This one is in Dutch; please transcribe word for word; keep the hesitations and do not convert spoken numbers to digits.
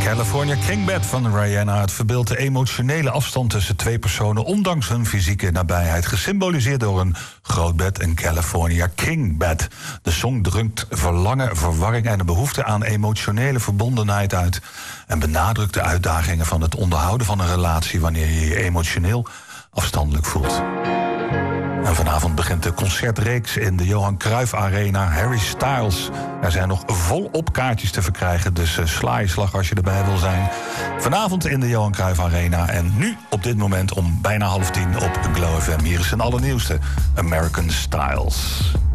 California King Bed van Rihanna. Het verbeeldt de emotionele afstand tussen twee personen, ondanks hun fysieke nabijheid, gesymboliseerd door een groot bed, een California King Bed. De song drukt verlangen, verwarring en de behoefte aan emotionele verbondenheid uit en benadrukt de uitdagingen van het onderhouden van een relatie wanneer je je emotioneel afstandelijk voelt. En vanavond begint de concertreeks in de Johan Cruijff Arena. Harry Styles. Er zijn nog volop kaartjes te verkrijgen, dus uh, sla je slag als je erbij wil zijn. Vanavond in de Johan Cruijff Arena. En nu op dit moment om bijna half tien op Glow F M. Hier is zijn allernieuwste, American Styles.